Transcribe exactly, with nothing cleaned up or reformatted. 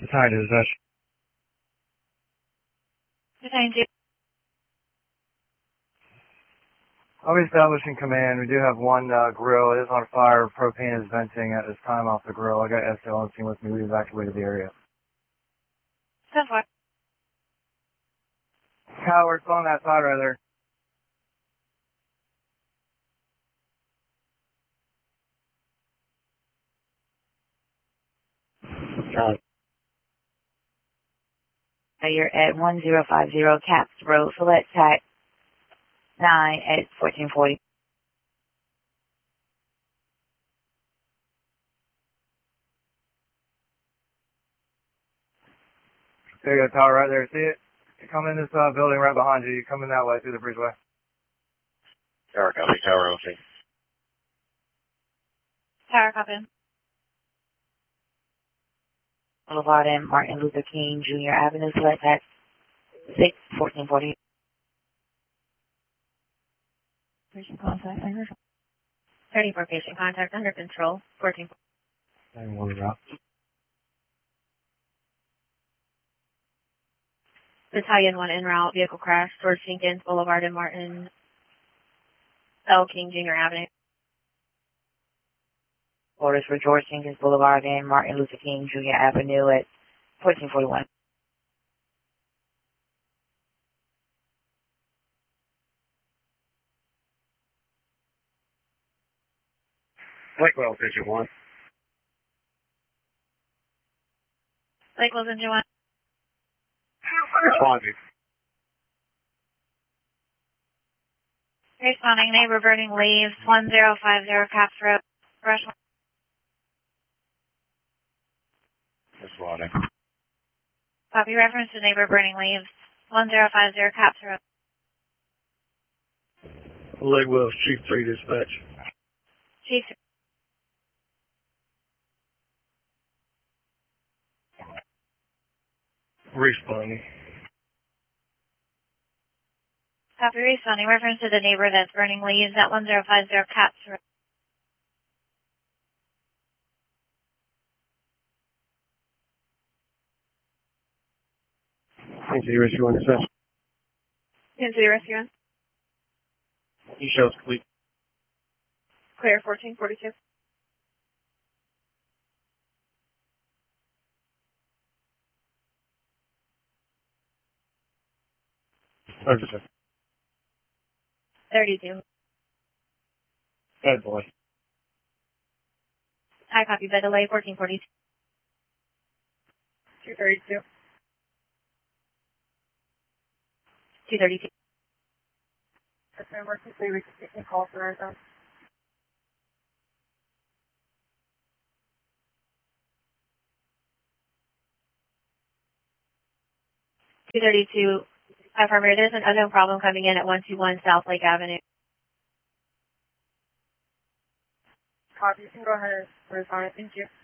Hi, dispatch. I'll be establishing command. We do have one uh, grill. It is on fire. Propane is venting at this time off the grill. I got S L on scene with me. We evacuated the area. ten four. Howard, it's on that side right there. So you're at one zero five zero Caps Road, select tack nine at fourteen forty. There you go, tower right there. See it? You come in this uh, building right behind you. You come in that way through the breezeway. Tower copy, tower okay. Tower copy. Boulevard and Martin Luther King Junior Avenue, select tack six fourteen forty. Patient contact under thirty-four patient contact under control. fourteen. And we'll route. Battalion one en route, vehicle crash, George Jenkins Boulevard and Martin L. King Junior Avenue. Orders for George Jenkins Boulevard and Martin Luther King Junior Avenue at fourteen forty-one. Lakewell, Engine one. Lakewell's Engine one. Responding. Responding, neighbor burning leaves, one zero five zero Caps Road, brush one. Responding. Copy reference to neighbor burning leaves, one zero five zero Caps Road. Lakewell, Chief three dispatch. Chief. Responding. Copy responding, reference to the neighbor that's burning leaves at one zero five zero Caps Road. Thank you, rescue one dispatch. Into the rescue one. You show us complete. Clear fourteen forty-two. Okay, sir. thirty-two. Bad boy. High copy, bed delay, fourteen forty-two. two thirty-two. two thirty-two. That's my emergency. We can take a call for our phone. two thirty-two. Hi, Farmer. There's an unknown problem coming in at one two one South Lake Avenue. Copy. You can go ahead and respond. Thank you.